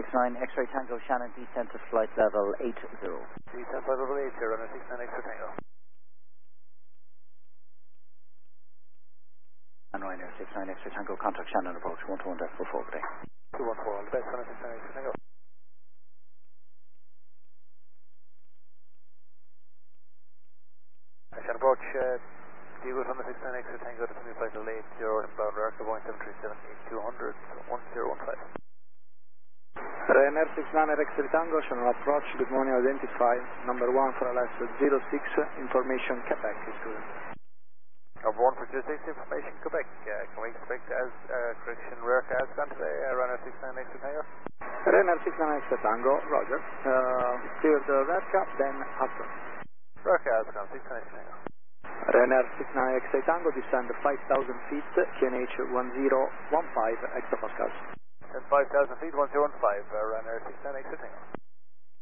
69 X-ray Tango Shannon, descent to flight level 80. Descent flight level 80, runner 69 X-ray Tango. And Ryanair 69 X-ray Tango, contact Shannon, approach 121 decimal 4, good day. 214, all the best, runner 69 X-ray Tango. Shannon approach, deal with runner 69 X-ray Tango, descending flight level 80, inbound America, Boeing 737, 8200, 1015. Ryanair 69 X-ray Tango, Shannon approach, good morning, identify, number 1 for LS 06, information Quebec, student. Number 1 for 06, information Quebec, can we expect as correction rare cars gone today, Ryanair 69 X-ray Tango? Ryanair 69 X-ray Tango, roger, clear the red cap, then after. Rare cars gone, 69 X-ray Tango. Ryanair 69 X-ray Tango, descend 5,000 feet, QNH 1015 hectopascals. 5,000 feet, 1015, Ryanair 69 X-ray Tango.